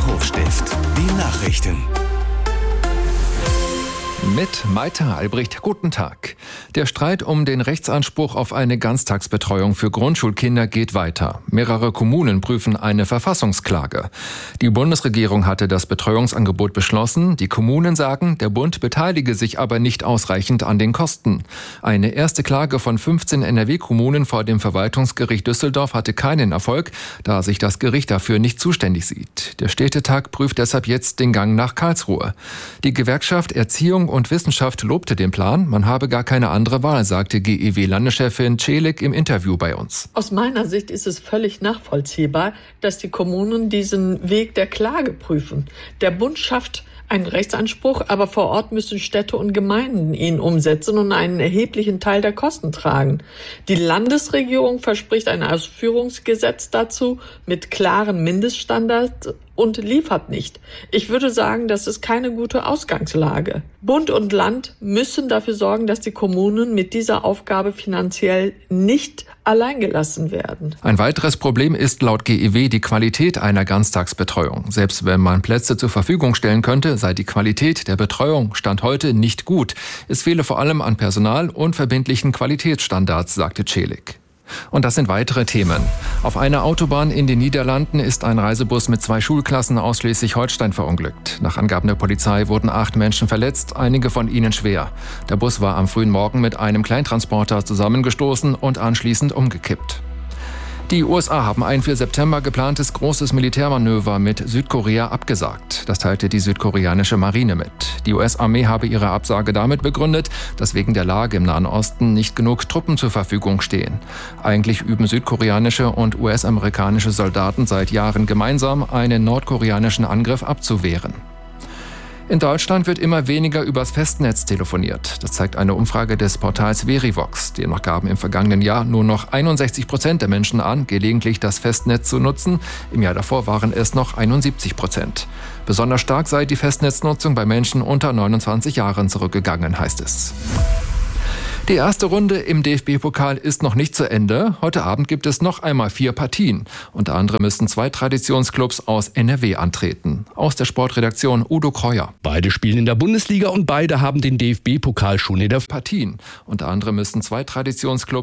Hochstift. Die Nachrichten. Mit Maita Albrecht, guten Tag. Der Streit um den Rechtsanspruch auf eine Ganztagsbetreuung für Grundschulkinder geht weiter. Mehrere Kommunen prüfen eine Verfassungsklage. Die Bundesregierung hatte das Betreuungsangebot beschlossen. Die Kommunen sagen, der Bund beteilige sich aber nicht ausreichend an den Kosten. Eine erste Klage von 15 NRW-Kommunen vor dem Verwaltungsgericht Düsseldorf hatte keinen Erfolg, da sich das Gericht dafür nicht zuständig sieht. Der Städtetag prüft deshalb jetzt den Gang nach Karlsruhe. Die Gewerkschaft Erziehung und Wissenschaft lobte den Plan. Man habe gar keine andere Wahl, sagte GEW-Landeschefin Celik im Interview bei uns. Aus meiner Sicht ist es völlig nachvollziehbar, dass die Kommunen diesen Weg der Klage prüfen. Der Bund schafft einen Rechtsanspruch, aber vor Ort müssen Städte und Gemeinden ihn umsetzen und einen erheblichen Teil der Kosten tragen. Die Landesregierung verspricht ein Ausführungsgesetz dazu mit klaren Mindeststandards und liefert nicht. Ich würde sagen, das ist keine gute Ausgangslage. Bund und Land müssen dafür sorgen, dass die Kommunen mit dieser Aufgabe finanziell nicht alleingelassen werden. Ein weiteres Problem ist laut GEW die Qualität einer Ganztagsbetreuung. Selbst wenn man Plätze zur Verfügung stellen könnte, sei die Qualität der Betreuung Stand heute nicht gut. Es fehle vor allem an Personal und verbindlichen Qualitätsstandards, sagte Celik. Und das sind weitere Themen. Auf einer Autobahn in den Niederlanden ist ein Reisebus mit 2 Schulklassen aus Schleswig-Holstein verunglückt. Nach Angaben der Polizei wurden 8 Menschen verletzt, einige von ihnen schwer. Der Bus war am frühen Morgen mit einem Kleintransporter zusammengestoßen und anschließend umgekippt. Die USA haben ein für September geplantes großes Militärmanöver mit Südkorea abgesagt. Das teilte die südkoreanische Marine mit. Die US-Armee habe ihre Absage damit begründet, dass wegen der Lage im Nahen Osten nicht genug Truppen zur Verfügung stehen. Eigentlich üben südkoreanische und US-amerikanische Soldaten seit Jahren gemeinsam, einen nordkoreanischen Angriff abzuwehren. In Deutschland wird immer weniger übers Festnetz telefoniert. Das zeigt eine Umfrage des Portals Verivox. Demnach gaben im vergangenen Jahr nur noch 61% der Menschen an, gelegentlich das Festnetz zu nutzen. Im Jahr davor waren es noch 71%. Besonders stark sei die Festnetznutzung bei Menschen unter 29 Jahren zurückgegangen, heißt es. Die erste Runde im DFB-Pokal ist noch nicht zu Ende. Heute Abend gibt es noch einmal 4 Partien. Unter anderem müssen 2 Traditionsclubs aus NRW antreten. Aus der Sportredaktion Udo Kreuer. Beide spielen in der Bundesliga und beide haben den DFB-Pokal schon in der Partien. Unter anderem müssen 2 Traditionsclubs